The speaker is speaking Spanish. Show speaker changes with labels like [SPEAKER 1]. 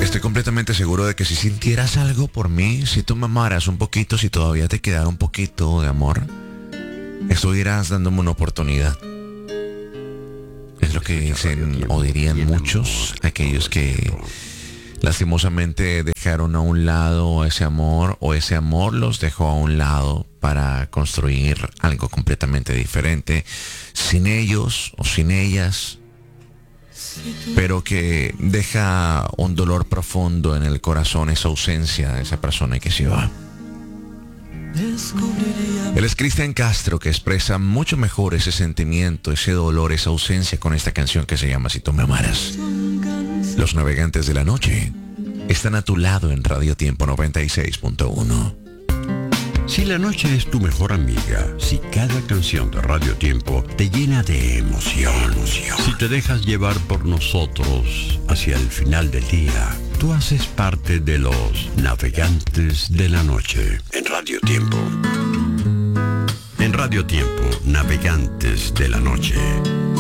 [SPEAKER 1] Estoy completamente seguro de que si sintieras algo por mí, si tú me amaras un poquito, si todavía te quedara un poquito de amor, estuvieras dándome una oportunidad. Es lo que dicen o dirían muchos, aquellos que lastimosamente dejaron a un lado ese amor o ese amor los dejó a un lado para construir algo completamente diferente, sin ellos o sin ellas, pero que deja un dolor profundo en el corazón esa ausencia de esa persona que se va. Él es Cristian Castro, que expresa mucho mejor ese sentimiento, ese dolor, esa ausencia con esta canción que se llama Si tú me amaras. Los navegantes de la noche están a tu lado en Radio Tiempo 96.1.
[SPEAKER 2] Si la noche es tu mejor amiga, si cada canción de Radio Tiempo te llena de emoción, si te dejas llevar por nosotros hacia el final del día, tú haces parte de los navegantes de la noche en Radio Tiempo. En Radio Tiempo, navegantes de la noche.